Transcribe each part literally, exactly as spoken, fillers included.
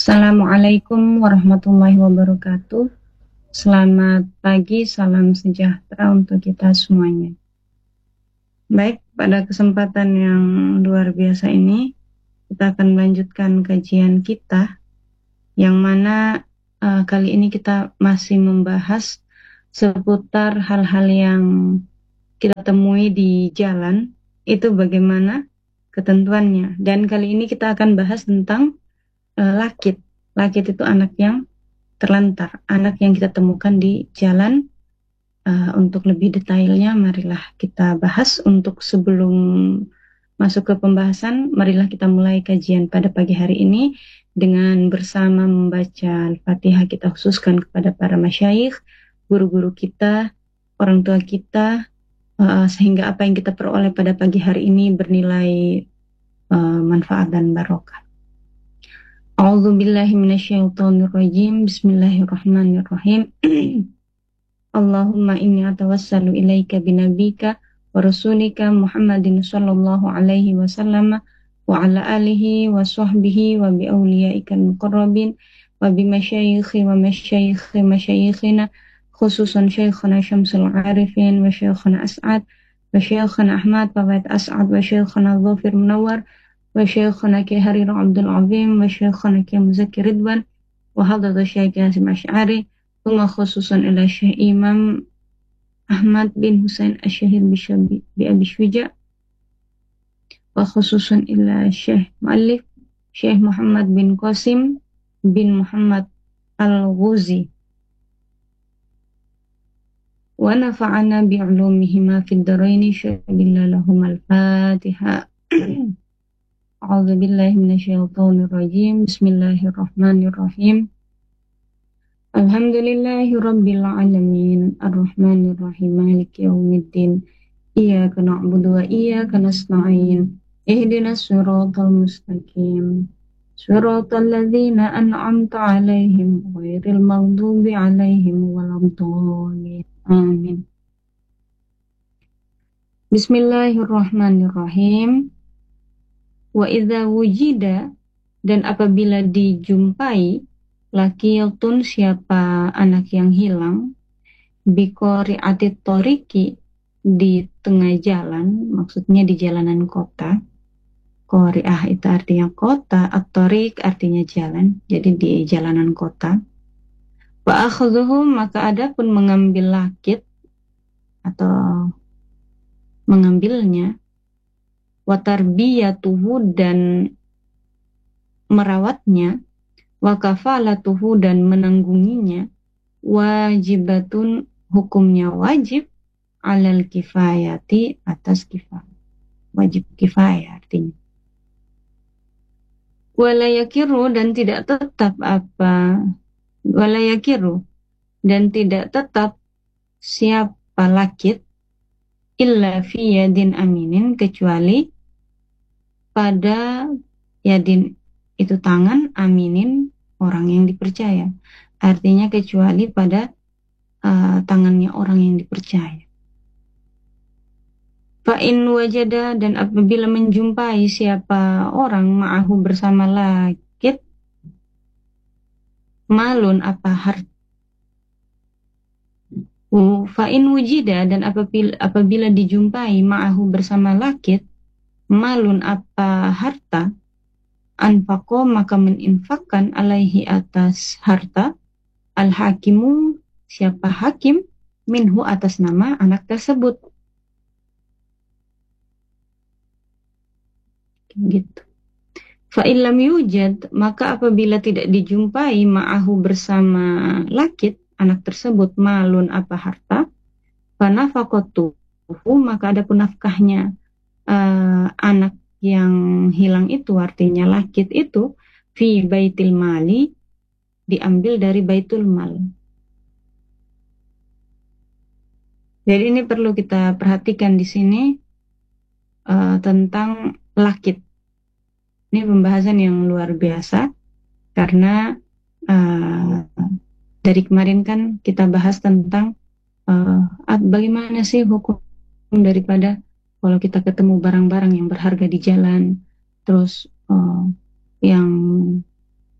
Assalamualaikum warahmatullahi wabarakatuh. Selamat pagi, salam sejahtera untuk kita semuanya. Baik, pada kesempatan yang luar biasa ini, kita akan melanjutkan kajian kita, yang mana uh, kali ini kita masih membahas seputar hal-hal yang kita temui di jalan, itu bagaimana ketentuannya. Dan kali ini kita akan bahas tentang uh, lakit. Lakit itu anak yang terlantar, anak yang kita temukan di jalan. Uh, untuk lebih detailnya, marilah kita bahas. Untuk sebelum masuk ke pembahasan, marilah kita mulai kajian pada pagi hari ini dengan bersama membaca Al-Fatihah. Kita khususkan kepada para masyayikh, guru-guru kita, orang tua kita, uh, sehingga apa yang kita peroleh pada pagi hari ini bernilai uh, manfaat dan barokah. A'udzu billahi minasyaitonir rajim. Bismillahirrahmanirrahim. Allahumma inni atawassalu ilaika binabika wa rasulika Muhammadin sallallahu alaihi wasallam wa ala alihi wa sahbihi wa bi awliyaika al-muqarrabin wa bi masyayikhi wa masyayikhi masyayikhina khususan Syekhana Syamsul Arifin wa Syekhana As'ad wa Syekhana Ahmad wa Wait As'ad wa Syekhana Dhafir Munawwar wa Syekhana Ki Harir Abdul Azim wa Syekhana Ki Muzakir Ridwan wa hadadha Syekh Hasim Asy'ari wa khususan ila Syekh Imam Ahmad bin Husain Asyahid bi Abi Syuja wa khususan ila Syekh Mu'allif Syekh Muhammad bin Qasim bin Muhammad Al-Ghuzi wa nafa'ana bi'ulumihima fid dharaini syabilla lahum al-Fatiha. A'udzu billahi minasyaitonir rajim. Bismillahirrahmanirrahim. Alhamdulillahi rabbil alamin. Arrahmanir rahim. Maliki yaumiddin. Iyyaka na'budu wa iyyaka nasta'in. Ihdinas siratal mustaqim. Siratal ladzina an'amta 'alaihim ghairil maghdubi 'alaihim waladdallin. Amin. Bismillahirrahmanirrahim. Wa idza wujida, dan apabila dijumpai, lakiyatun, siapa anak yang hilang, bikori atit toriki, di tengah jalan, maksudnya di jalanan kota. Qori'ah itu artinya kota, at-torik artinya jalan, jadi di jalanan kota. Wa akhadhuhu, maka adapun mengambil lakit atau mengambilnya, wa tarbiyatuhu, dan merawatnya, wa kafalatuhu, dan menanggunginya, wajibatun, hukumnya wajib, alal kifayati, atas kifayah, wajib kifayah artinya. Walayakiru, dan tidak tetap apa walayakiru, dan tidak tetap siapa lakit, illa fi yadin aminin, kecuali pada yadin itu tangan, aminin orang yang dipercaya, artinya kecuali pada uh, tangannya orang yang dipercaya. Fa'in wajada, dan apabila menjumpai siapa orang ma'ahu bersama lakit, malun apa harta, fa'in wujida, dan apabila, apabila dijumpai ma'ahu bersama lakit, malun apa harta, anfaqo, maka meninfakkan, alaihi atas harta, al-hakimu, siapa hakim, minhu atas nama anak tersebut. Gitu. Fa'illam yujad, maka apabila tidak dijumpai ma'ahu bersama lakit, anak tersebut, malun apa harta, fanafaqatuhu, maka adapun nafkahnya uh, anak yang hilang itu, artinya lakit itu, fi baitil mali, diambil dari baitul mal. Jadi ini perlu kita perhatikan di sini uh, tentang lakit. Ini pembahasan yang luar biasa, karena uh, dari kemarin kan kita bahas tentang uh, bagaimana sih hukum daripada kalau kita ketemu barang-barang yang berharga di jalan, terus uh, yang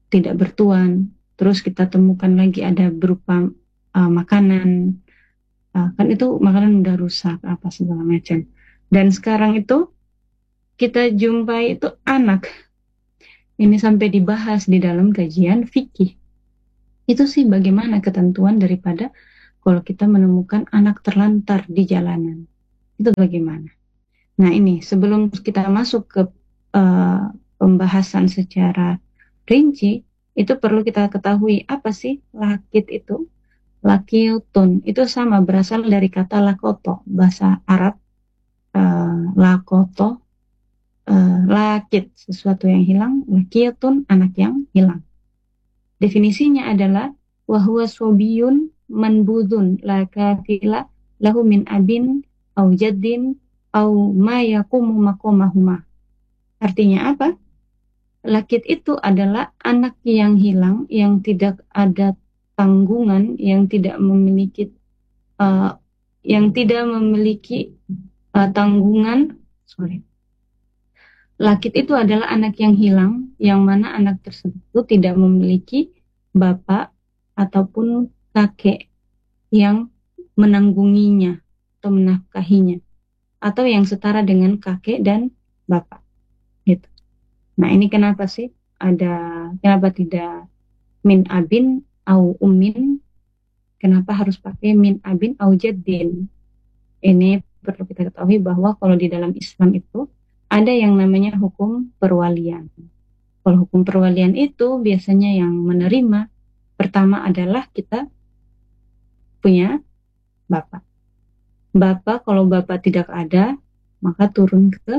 tidak bertuan, terus kita temukan lagi ada berupa uh, makanan, uh, kan itu makanan udah rusak apa segala macam. Dan sekarang itu kita jumpai itu anak, ini sampai dibahas di dalam kajian fikih. Itu sih bagaimana ketentuan daripada kalau kita menemukan anak terlantar di jalanan. Itu bagaimana? Nah ini sebelum kita masuk ke uh, pembahasan secara rinci, itu perlu kita ketahui apa sih lakit itu? Lakiutun itu sama berasal dari kata lakoto, bahasa Arab. uh, lakoto, uh, lakit, sesuatu yang hilang, lakiutun, anak yang hilang. Definisinya adalah wahwa sobiyun manbudun la kafila lahu min abin au jaddin au ma yakumu makomahuma. Artinya apa? Lakit itu adalah anak yang hilang, yang tidak ada tanggungan, yang tidak memiliki uh, yang tidak memiliki uh, tanggungan. Sorry. Lakit itu adalah anak yang hilang, yang mana anak tersebut tidak memiliki bapak ataupun kakek yang menanggunginya atau menafkahinya, atau yang setara dengan kakek dan bapak. Gitu. Nah ini kenapa sih ada, kenapa tidak min abin au ummin, kenapa harus pakai min abin au jaddin? Ini perlu kita ketahui bahwa kalau di dalam Islam itu ada yang namanya hukum perwalian. Kalau hukum perwalian itu biasanya yang menerima pertama adalah kita punya bapak. Bapak, kalau bapak tidak ada, maka turun ke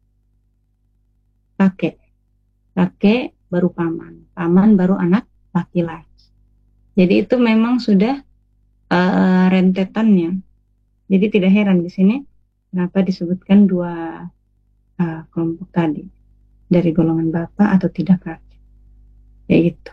kakek. Kakek baru paman. Paman baru anak laki-laki. Jadi itu memang sudah uh, rentetannya. Jadi tidak heran di sini kenapa disebutkan dua uh, kelompok tadi, dari golongan bapak atau tidak kakek, kayak gitu.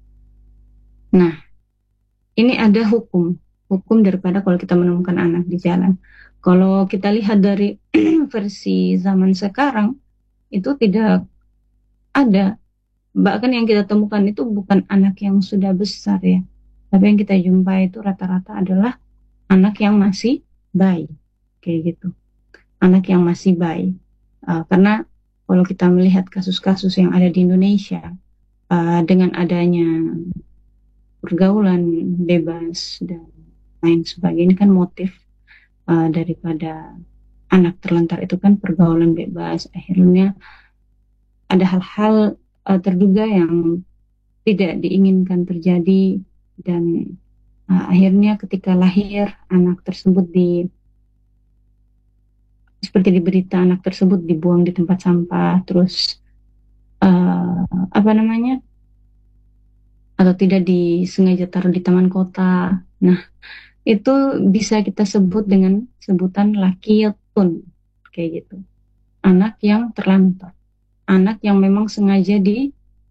Nah, ini ada hukum, hukum daripada kalau kita menemukan anak di jalan. Kalau kita lihat dari versi zaman sekarang, itu tidak ada. Bahkan yang kita temukan itu bukan anak yang sudah besar ya, tapi yang kita jumpai itu rata-rata adalah anak yang masih bayi, kayak gitu. Anak yang masih bayi. Uh, karena kalau kita melihat kasus-kasus yang ada di Indonesia, uh, dengan adanya pergaulan bebas dan lain sebagainya, kan motif uh, daripada anak terlantar itu kan pergaulan bebas. Akhirnya ada hal-hal uh, terduga yang tidak diinginkan terjadi, dan uh, akhirnya ketika lahir anak tersebut di seperti di berita, anak tersebut dibuang di tempat sampah, terus uh, apa namanya, atau tidak disengaja taruh di taman kota. Nah, itu bisa kita sebut dengan sebutan lakiyatun, kayak gitu. Anak yang terlantar, anak yang memang sengaja di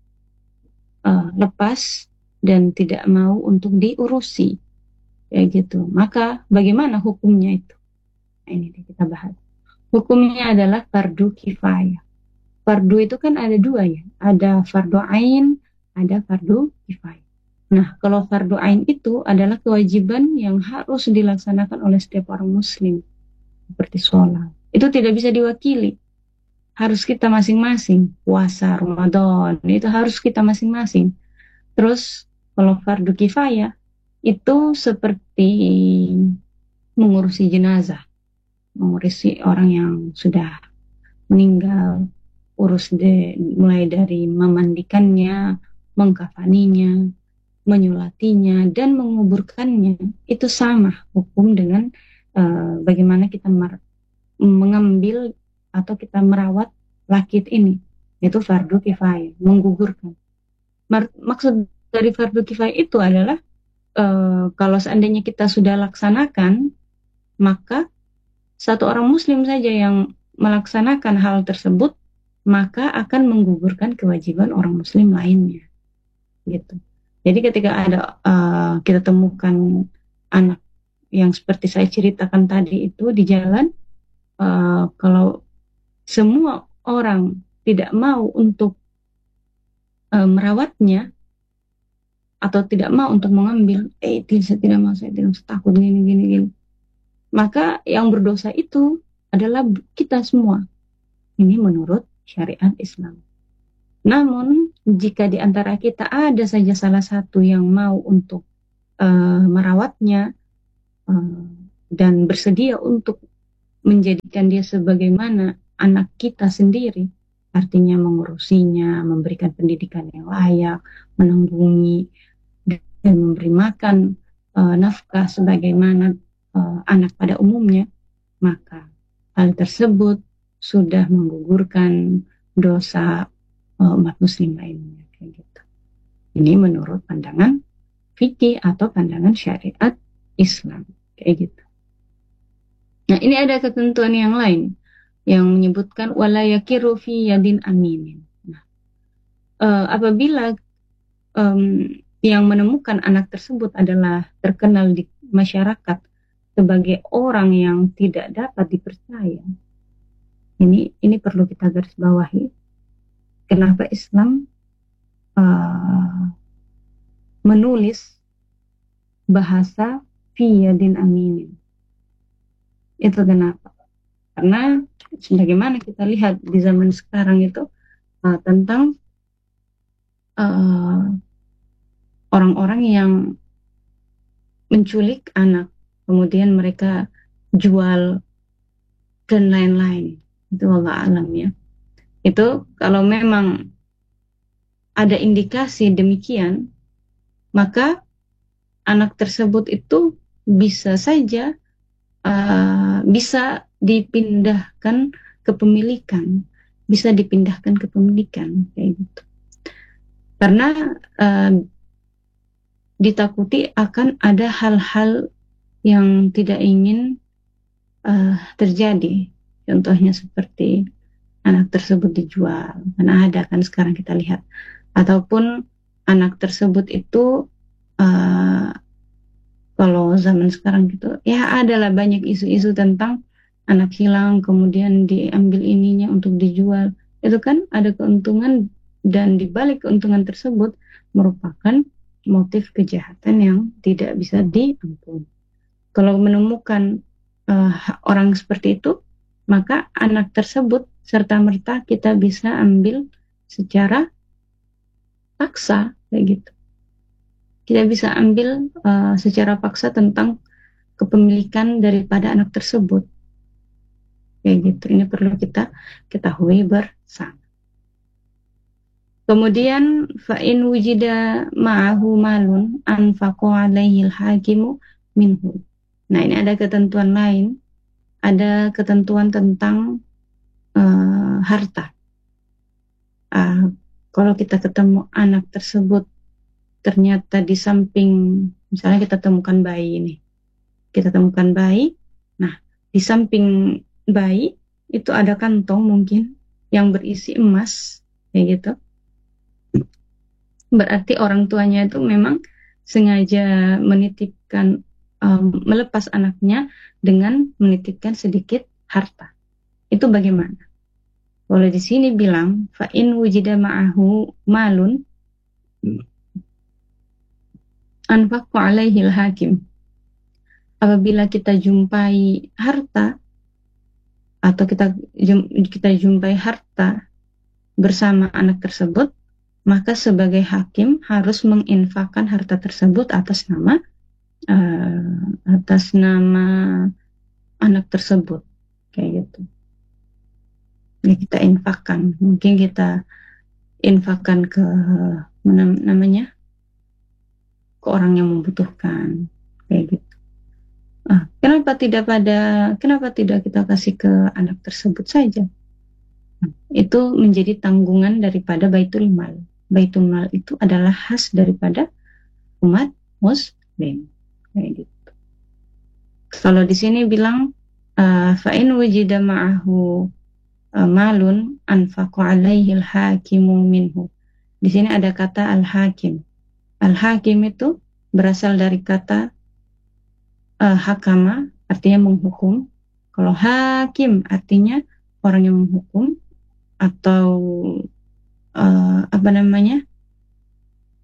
uh, lepas dan tidak mau untuk diurusi, kayak gitu. Maka bagaimana hukumnya itu? Nah, ini kita bahas. Hukumnya adalah fardu kifayah. Fardu itu kan ada dua ya, ada fardu ain, ada fardu kifayah. Nah, kalau fardu ain itu adalah kewajiban yang harus dilaksanakan oleh setiap orang muslim, seperti sholat. Itu tidak bisa diwakili, harus kita masing-masing. Puasa Ramadan itu harus kita masing-masing. Terus kalau fardu kifayah itu seperti mengurusi jenazah, mengurusi orang yang sudah meninggal, urus de, mulai dari memandikannya, mengkafaninya, menyulatinya, dan menguburkannya. Itu sama hukum dengan uh, bagaimana kita mer- mengambil atau kita merawat lakit ini, yaitu fardu kifayah, menggugurkan. Mar- maksud dari fardu kifayah itu adalah uh, kalau seandainya kita sudah laksanakan, maka satu orang muslim saja yang melaksanakan hal tersebut, maka akan menggugurkan kewajiban orang muslim lainnya, gitu. Jadi ketika ada uh, kita temukan anak yang seperti saya ceritakan tadi itu di jalan, uh, kalau semua orang tidak mau untuk uh, uh, merawatnya atau tidak mau untuk mengambil, eh tidak, saya tidak mau, saya tidak mau, takut gini gini gini, maka yang berdosa itu adalah kita semua. Ini menurut syariat Islam. Namun jika di antara kita ada saja salah satu yang mau untuk uh, merawatnya uh, dan bersedia untuk menjadikan dia sebagaimana anak kita sendiri, artinya mengurusinya, memberikan pendidikan yang layak, menanggungi dan memberi makan uh, nafkah sebagaimana uh, anak pada umumnya, maka hal tersebut sudah menggugurkan dosa uh, umat muslim lainnya, kayak gitu. Ini menurut pandangan fikih atau pandangan syariat Islam, kayak gitu. Nah, ini ada ketentuan yang lain yang menyebutkan wala yakiru fi yadin aminin. Nah, uh, apabila um, yang menemukan anak tersebut adalah terkenal di masyarakat sebagai orang yang tidak dapat dipercaya, ini ini perlu kita garis bawahi. Kenapa Islam uh, menulis bahasa fi yadin aminin? Itu kenapa? Karena sebagaimana kita lihat di zaman sekarang itu uh, tentang uh, orang-orang yang menculik anak, kemudian mereka jual dan lain-lain. Itu wallah alam ya. Itu kalau memang ada indikasi demikian, maka anak tersebut itu bisa saja uh, bisa dipindahkan kepemilikan, bisa dipindahkan kepemilikan kayak gitu. Karena uh, ditakuti akan ada hal-hal yang tidak ingin uh, terjadi. Contohnya seperti anak tersebut dijual, karena ada kan sekarang kita lihat. Ataupun anak tersebut itu uh, kalau zaman sekarang gitu, ya adalah banyak isu-isu tentang anak hilang, kemudian diambil ininya untuk dijual. Itu kan ada keuntungan, dan dibalik keuntungan tersebut merupakan motif kejahatan yang tidak bisa diampuni. Kalau menemukan uh, orang seperti itu, maka anak tersebut serta-merta kita bisa ambil secara paksa, kayak gitu. Kita bisa ambil uh, secara paksa tentang kepemilikan daripada anak tersebut, kayak gitu. Ini perlu kita ketahui bersama. Kemudian fa'in wujida ma'ahu malun anfaqu alaihi al-hakimu minhu. Nah, ini ada ketentuan lain, ada ketentuan tentang uh, harta. Uh, kalau kita ketemu anak tersebut ternyata di samping, misalnya kita temukan bayi ini, kita temukan bayi, nah di samping bayi itu ada kantong mungkin yang berisi emas, kayak gitu. Berarti orang tuanya itu memang sengaja menitipkan, um, melepas anaknya dengan menitipkan sedikit harta. Itu bagaimana? Kalau di sini bilang fa in wujida ma'ahu malun anfaqu alaihi al-hakim. Apabila kita jumpai harta atau kita jum, kita jumpai harta bersama anak tersebut, maka sebagai hakim harus menginfakkan harta tersebut atas nama uh, atas nama anak tersebut, kayak gitu. Ya, kita infakkan, mungkin kita infakkan ke mana namanya ke orang yang membutuhkan, kayak gitu. Ah, kenapa tidak pada kenapa tidak kita kasih ke anak tersebut saja? Itu menjadi tanggungan daripada Baitul Mal. Baitul Mal itu adalah khas daripada umat Muslim, kayak gitu. Kalau di sini bilang fa in wujida ma'ahu uh, malun anfaqu alaihi al-hakimu minhu. Di sini ada kata al-hakim. Al-hakim itu berasal dari kata uh, hakama, artinya menghukum. Kalau hakim artinya orang yang menghukum, atau uh, apa namanya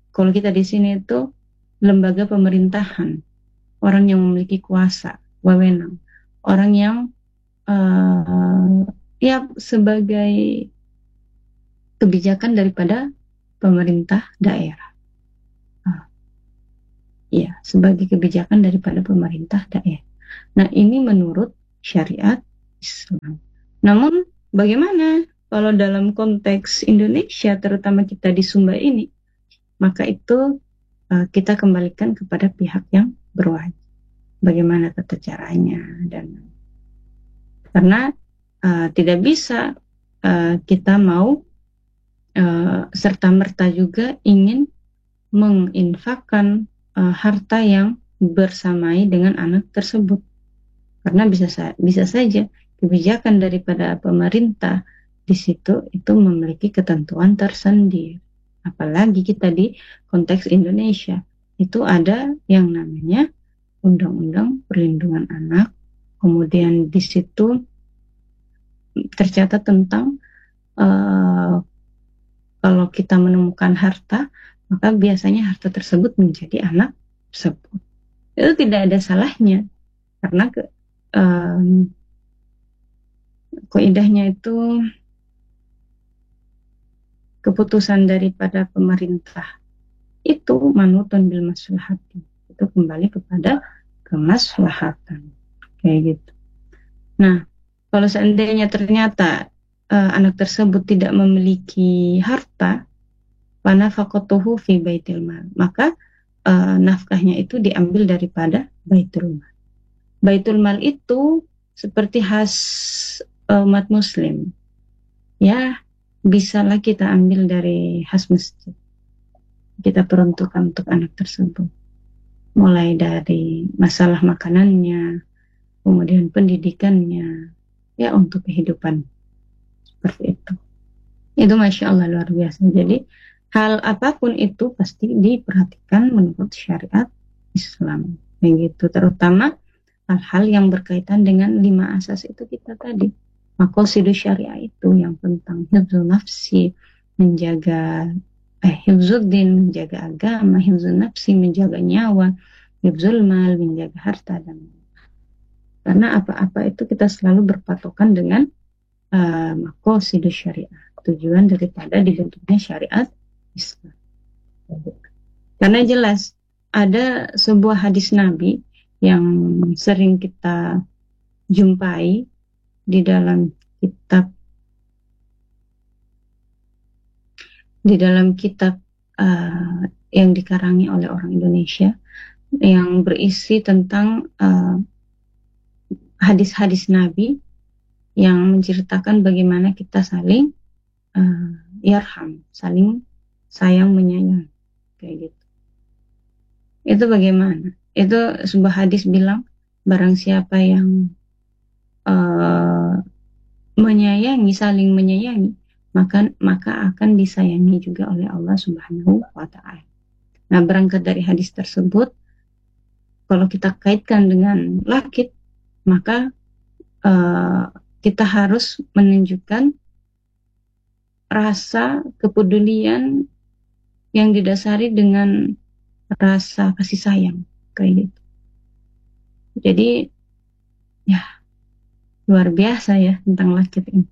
kalau kita di sini itu lembaga pemerintahan, orang yang memiliki kuasa, wewenang, orang yang uh, ya sebagai kebijakan daripada pemerintah daerah. Uh, ya, sebagai kebijakan daripada pemerintah daerah. Nah, ini menurut syariat Islam. Namun, bagaimana kalau dalam konteks Indonesia, terutama kita di Sumba ini, maka itu uh, kita kembalikan kepada pihak yang berwajib. Bagaimana tata caranya, dan karena uh, tidak bisa uh, kita mau uh, serta-merta juga ingin menginfakkan uh, harta yang bersamai dengan anak tersebut, karena bisa sa- bisa saja kebijakan daripada pemerintah di situ itu memiliki ketentuan tersendiri. Apalagi kita di konteks Indonesia itu ada yang namanya Undang-Undang Perlindungan Anak, kemudian di situ tercatat tentang uh, kalau kita menemukan harta, maka biasanya harta tersebut menjadi anak tersebut. Itu tidak ada salahnya, karena ke, um, kaidahnya itu keputusan daripada pemerintah itu manutun bil maslahati, itu kembali kepada kemaslahatan, kayak gitu. Nah, kalau seandainya ternyata uh, anak tersebut tidak memiliki harta, fanafaqatuhu fi baitil mal, maka uh, nafkahnya itu diambil daripada baitul mal. Baitul mal itu seperti khas uh, umat muslim, ya bisalah kita ambil dari khas masjid, kita peruntukkan untuk anak tersebut, mulai dari masalah makanannya, kemudian pendidikannya, ya untuk kehidupan, seperti itu. Itu Masya Allah luar biasa. Jadi hal apapun itu pasti diperhatikan menurut syariat Islam, begitu, terutama hal-hal yang berkaitan dengan lima asas itu kita tadi. Maqasidus syariah itu yang tentang hifdzul nafsi, menjaga eh hifdzuddin, menjaga agama, hifdzul nafsi, menjaga nyawa, hifdzul mal, menjaga harta, dan karena apa-apa itu kita selalu berpatokan dengan uh, maqasidus syariah, tujuan daripada dibentuknya syariat Islam. Karena jelas ada sebuah hadis Nabi yang sering kita jumpai di dalam kitab di dalam kitab uh, yang dikarangi oleh orang Indonesia, yang berisi tentang uh, hadis-hadis Nabi yang menceritakan bagaimana kita saling uh, yarham, saling sayang menyayang, kayak gitu. Itu bagaimana? Itu sebuah hadis bilang, barang siapa yang uh, menyayangi, saling menyayangi, maka maka akan disayangi juga oleh Allah Subhanahu wa Ta'ala. Nah, berangkat dari hadis tersebut, kalau kita kaitkan dengan lakit, maka uh, kita harus menunjukkan rasa kepedulian yang didasari dengan rasa kasih sayang, kayak gitu. Jadi ya luar biasa ya tentang lakit ini.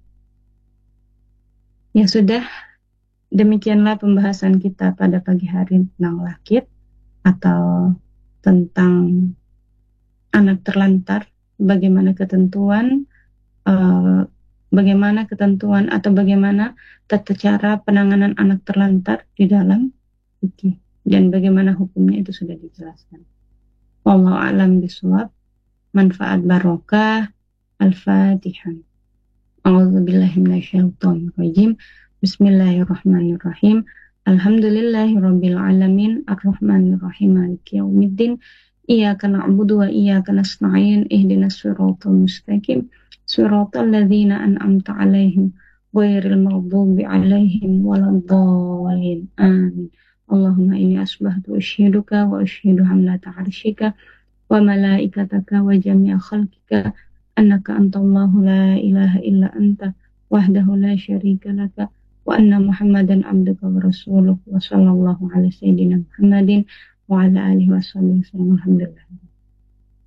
Ya sudah, demikianlah pembahasan kita pada pagi hari tentang lakit atau tentang anak terlantar, bagaimana ketentuan uh, bagaimana ketentuan atau bagaimana tata cara penanganan anak terlantar di dalam fikih, dan bagaimana hukumnya itu sudah dijelaskan. Wallahu a'lam bishawab. Manfaat barokah. Al-Fatihah. A'udzubillahi minasyaitonir rajim. Bismillahirrahmanirrahim. Alhamdulillahirabbil alamin arrahmanir rahim maliki yaumiddin. Iyyaka na'budu wa iyyaka nasta'in ihdinas siratal mustaqim siratal ladzina an'amta 'alaihim ghairil maghdubi 'alaihim waladdallin. Amin. Allahumma inni asbahtu asyhaduka wa asyhadu hamlata 'arsyika wa malaikataka wa jami'a khalqika annaka antallahu la ilaha illa anta wahdahu la syarika laka wa anna Muhammadan abduka wa rasuluh wa sallallahu ala sayyidina Muhammadin wa ala alihi wa sahbihi wasallam. Alhamdulillah.